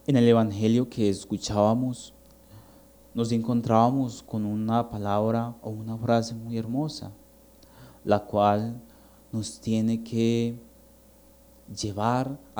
En el Evangelio que escuchábamos, nos encontrábamos con una palabra o una frase muy hermosa, la cual nos tiene que llevar